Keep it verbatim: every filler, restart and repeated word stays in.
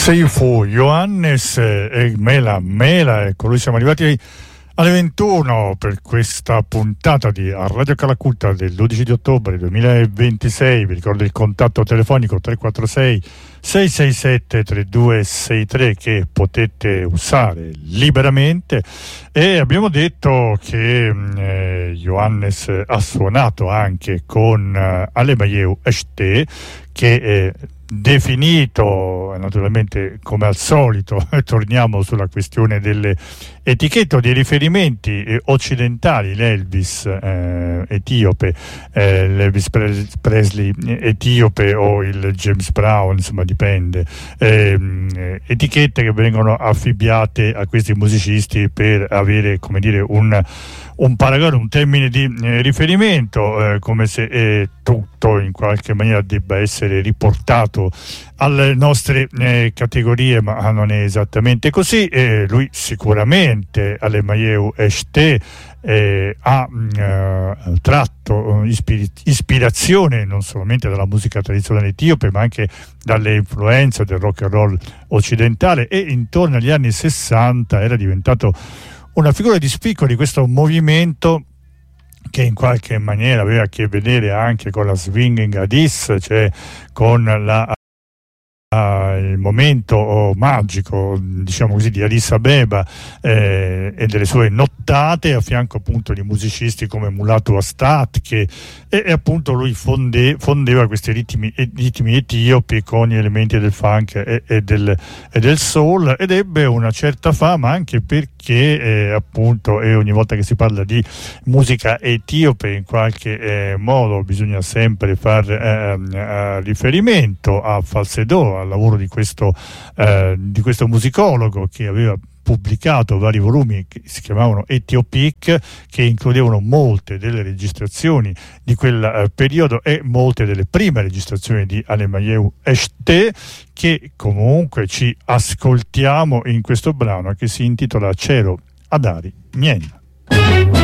Seifu, Johannes e Mela Mela, ecco, noi siamo arrivati alle ventuno per questa puntata di Radio Calacuta del dodici di ottobre duemilaventisei. Vi ricordo il contatto telefonico tre quattro sei sei sei sette tre due sei tre che potete usare liberamente, e abbiamo detto che eh, Johannes ha suonato anche con eh, Alemaieu Eshte, che è definito, naturalmente come al solito torniamo sulla questione delle etichette o dei riferimenti eh, occidentali, l'Elvis eh, etiope, eh, l'Elvis Presley etiope o il James Brown, insomma dipende, eh, etichette che vengono affibbiate a questi musicisti per avere, come dire, un un paragone, un termine di eh, riferimento, eh, come se eh, tutto in qualche maniera debba essere riportato alle nostre eh, categorie, ma non è esattamente così. Eh, lui sicuramente, Alemaieu Eshte, eh, ha eh, tratto ispir- ispirazione non solamente dalla musica tradizionale etiope, ma anche dalle influenze del rock and roll occidentale, e intorno agli anni sessanta era diventato una figura di spicco di questo movimento che in qualche maniera aveva a che vedere anche con la Swinging Addis, cioè con la Uh, il momento oh, magico, diciamo così, di Addis Abeba eh, e delle sue nottate, a fianco appunto di musicisti come Mulatu Astat, che e, e appunto lui fonde, fondeva questi ritmi, ritmi etiopi con gli elementi del funk e, e, del, e del soul, ed ebbe una certa fama anche perché eh, appunto, e ogni volta che si parla di musica etiope in qualche eh, modo bisogna sempre far eh, eh, riferimento a Falsedò, al lavoro di questo, eh, di questo musicologo, che aveva pubblicato vari volumi che si chiamavano Etiopic, che includevano molte delle registrazioni di quel eh, periodo e molte delle prime registrazioni di Alemaieu Eshte, che comunque ci ascoltiamo in questo brano che si intitola Cero Adari Mien.